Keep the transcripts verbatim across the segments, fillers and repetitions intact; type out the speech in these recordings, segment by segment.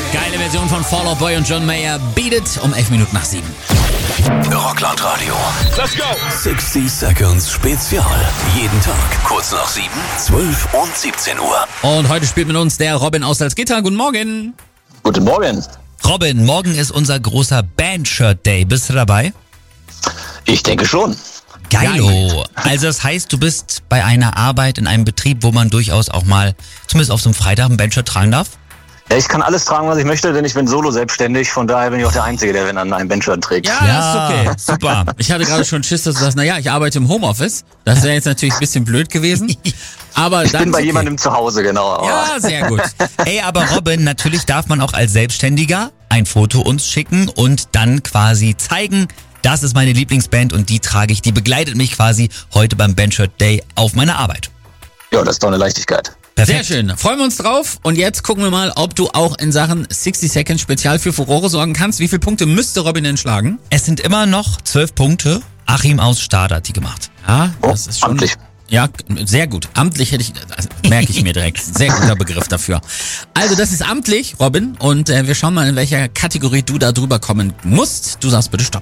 Geile Version von Fall Out Boy und John Mayer. Beat It um elf Minuten nach sieben. Rockland Radio. Let's go! sixty Seconds Spezial. Jeden Tag kurz nach sieben, zwölf und siebzehn Uhr. Und heute spielt mit uns der Robin aus Salzgitter. Guten Morgen. Guten Morgen. Robin, morgen ist unser großer Band-Shirt-Day. Bist du dabei? Ich denke schon. Geilo. Also das heißt, du bist bei einer Arbeit in einem Betrieb, wo man durchaus auch mal, zumindest auf so einem Freitag, ein Bandshirt tragen darf? Ja, ich kann alles tragen, was ich möchte, denn ich bin solo selbstständig. Von daher bin ich auch der Einzige, der wenn dann ein Bandshirt trägt. Ja, das ist okay. Super. Ich hatte gerade schon Schiss, dass du sagst, naja, ich arbeite im Homeoffice. Das wäre jetzt natürlich ein bisschen blöd gewesen. Aber Ich dann bin bei okay. jemandem zu Hause, genau. Aber Ja, sehr gut. Ey, aber Robin, natürlich darf man auch als Selbstständiger ein Foto uns schicken und dann quasi zeigen, das ist meine Lieblingsband und die trage ich, die begleitet mich quasi heute beim Bandshirt Day auf meiner Arbeit. ja, das ist doch eine Leichtigkeit. Sehr schön. Freuen wir uns drauf. Und jetzt gucken wir mal, ob du auch in Sachen sixty Seconds Spezial für Furore sorgen kannst. Wie viele Punkte müsste Robin denn schlagen? Es sind immer noch zwölf Punkte. Achim aus Stade hat die gemacht. Ja, Oh, das ist schon... amtlich. Ja, sehr gut. Amtlich hätte ich, also merke ich mir direkt. Sehr guter Begriff dafür. Also das ist amtlich, Robin. Und äh, wir schauen mal, in welcher Kategorie du da drüber kommen musst. Du sagst bitte Stopp.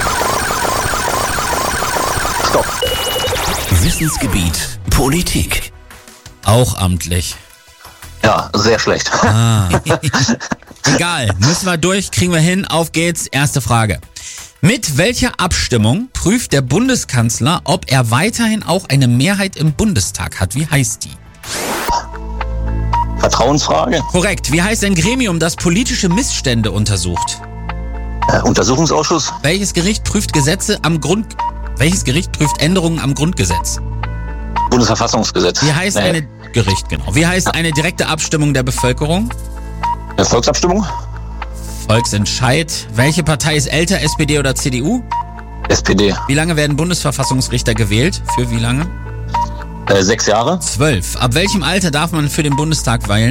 Stopp. Wissensgebiet Politik. Auch amtlich. Ja, sehr schlecht. Egal, müssen wir durch, kriegen wir hin. Auf geht's. Erste Frage. Mit welcher Abstimmung prüft der Bundeskanzler, ob er weiterhin auch eine Mehrheit im Bundestag hat? Wie heißt die? Vertrauensfrage. Korrekt. Wie heißt ein Gremium, das politische Missstände untersucht? Äh, Untersuchungsausschuss. Welches Gericht prüft Gesetze am Grund... Welches Gericht prüft Änderungen am Grundgesetz? Bundesverfassungsgesetz. Wie heißt Nee. eine... Gericht, genau. Wie heißt eine direkte Abstimmung der Bevölkerung? Äh, Volksabstimmung. Volksentscheid. Welche Partei ist älter, S P D oder C D U? S P D. Wie lange werden Bundesverfassungsrichter gewählt? Für wie lange? Äh, sechs Jahre. Zwölf. Ab welchem Alter darf man für den Bundestag wählen?